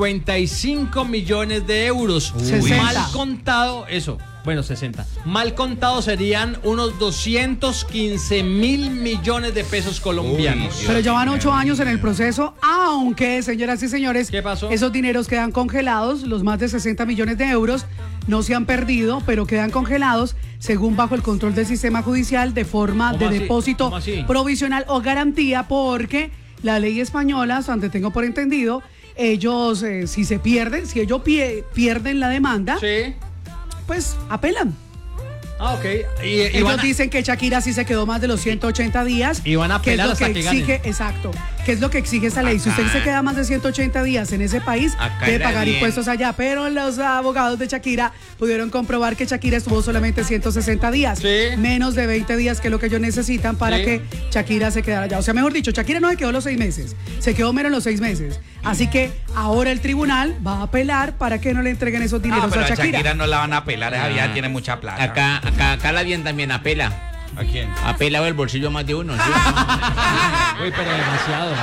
55 millones de euros. 60. Mal contado, eso. Bueno, 60. Mal contado serían unos 215 mil millones de pesos colombianos. Pero llevan 8 años en el proceso, aunque, señoras y señores, ¿Qué pasó? esos dineros quedan congelados, los más de 60 millones de euros no se han perdido, pero quedan congelados según bajo el control del sistema judicial de forma de ¿Cómo así? depósito ¿Cómo así? provisional o garantía, porque la ley española, hasta donde tengo por entendido, ellos, si se pierden, si ellos pierden la demanda, Sí. pues apelan. Ah, ok. Ellos dicen que Shakira sí se quedó más de los 180 días. Y van a que es apelar lo que hasta que exige, ganen. exacto, que es lo que exige esa ley. Si usted se queda más de 180 días en ese país, Acá debe era pagar bien. impuestos allá. Pero los abogados de Shakira pudieron comprobar que Shakira estuvo solamente 160 días. Sí. Menos de 20 días, que es lo que ellos necesitan para Sí. que Shakira se quedara allá. O sea, mejor dicho, Shakira no se quedó los 6 meses, se quedó menos los 6 meses. Así que ahora el tribunal va a apelar para que no le entreguen esos dineros pero a Shakira. no la van a apelar, esa vieja tiene mucha plata. Acá la bien también apela. ¿A quién? Apela el bolsillo a más de uno. ¿sí? Uy, pero demasiado.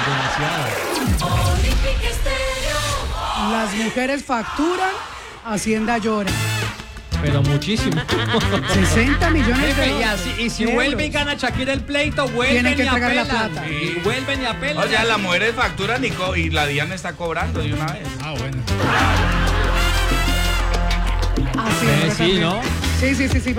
Las mujeres facturan, Hacienda llora. Pero muchísimo. 60 millones de Jefe, y si euros. vuelve y gana Shakira el pleito, vuelven Tienen que y entregar la apelan. plata. Y vuelven y apelan. O sea, las mujeres facturan y la Diana está cobrando de una vez. Así es, Sí, ¿no? Sí.